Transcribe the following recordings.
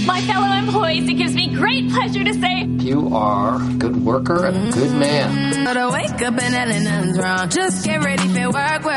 My fellow employees, it gives me great pleasure to say you are a good worker and a good man. To wake up and nothing's wrong. Just get ready for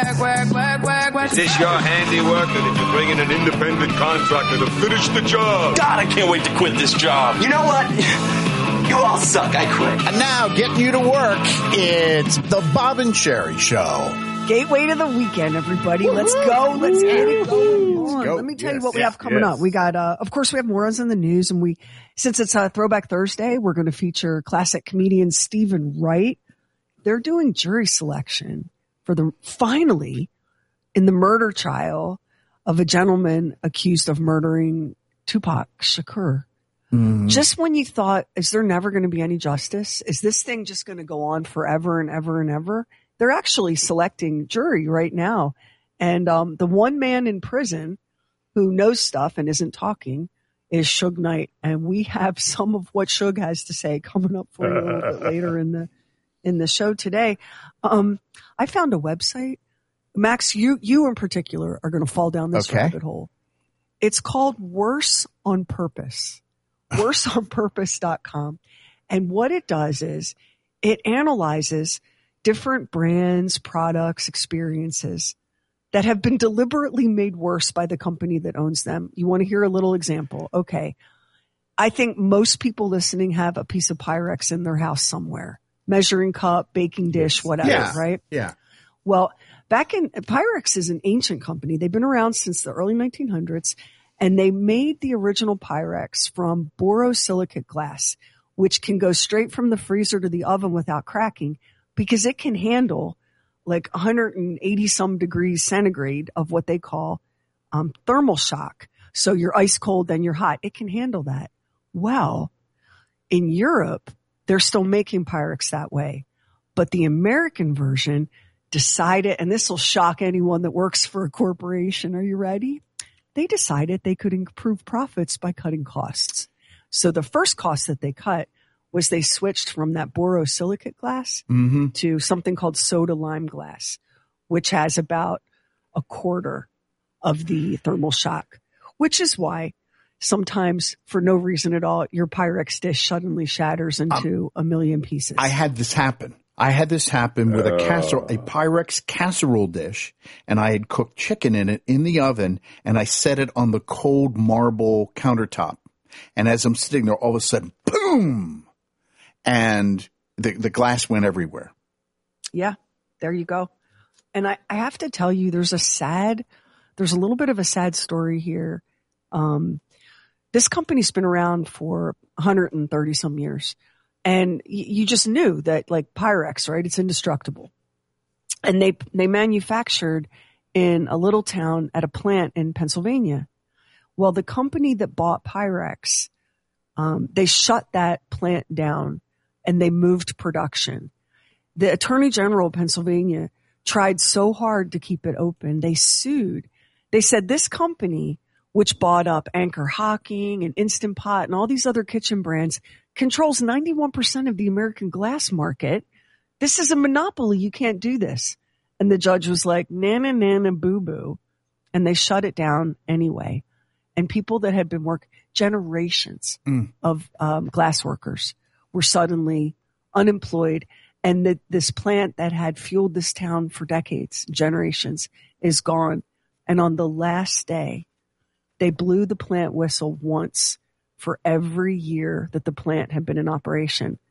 work. Is this your handiwork, or did you bring in an independent contractor to finish the job? God, I can't wait to quit this job. You know what? You all suck. I quit. And now, getting you to work, it's the Bob and Sherry Show. Gateway to the weekend, everybody. Woo-hoo. Let's go. Let's get it going on. Let me tell you what we have coming up. We got, of course, we have more in the news, and since it's Throwback Thursday, we're going to feature classic comedian Stephen Wright. They're doing jury selection for finally, in the murder trial of a gentleman accused of murdering Tupac Shakur. Just when you thought, is there never going to be any justice? Is this thing just going to go on forever and ever and ever? They're actually selecting jury right now. And the one man in prison who knows stuff and isn't talking is Suge Knight. And we have some of what Suge has to say coming up for you a little bit later in the show today. I found a website. Max, you in particular are going to fall down this rabbit hole. It's called Worse on Purpose. worseonpurpose.com. And what it does is it analyzes different brands, products, experiences that have been deliberately made worse by the company that owns them. You want to hear a little example? Okay. I think most people listening have a piece of Pyrex in their house somewhere. Measuring cup, baking dish, whatever, right? Yeah. Well, Pyrex is an ancient company. They've been around since the early 1900s. And they made the original Pyrex from borosilicate glass, which can go straight from the freezer to the oven without cracking because it can handle like 180 some degrees centigrade of what they call thermal shock. So you're ice cold, then you're hot. It can handle that. Well, in Europe, they're still making Pyrex that way. But the American version decided, and this will shock anyone that works for a corporation. Are you ready? They decided they could improve profits by cutting costs. So the first cost that they cut was they switched from that borosilicate glass to something called soda lime glass, which has about a quarter of the thermal shock, which is why sometimes for no reason at all, your Pyrex dish suddenly shatters into a million pieces. I had this happen with a Pyrex casserole dish, and I had cooked chicken in it in the oven, and I set it on the cold marble countertop. And as I'm sitting there, all of a sudden, boom! And the glass went everywhere. Yeah, there you go. And I have to tell you, there's a little bit of a sad story here. This company's been around for 130 some years. And you just knew that, like Pyrex, right? It's indestructible. And they manufactured in a little town at a plant in Pennsylvania. Well, the company that bought Pyrex, they shut that plant down and they moved production. The Attorney General of Pennsylvania tried so hard to keep it open. They sued. They said this company, which bought up Anchor Hocking and Instant Pot and all these other kitchen brands, controls 91% of the American glass market. This is a monopoly. You can't do this. And the judge was like, nana, nana, boo, boo. And they shut it down anyway. And people that had been generations of glass workers were suddenly unemployed. And this plant that had fueled this town for decades, generations, is gone. And on the last day, they blew the plant whistle once for every year that the plant had been in operation.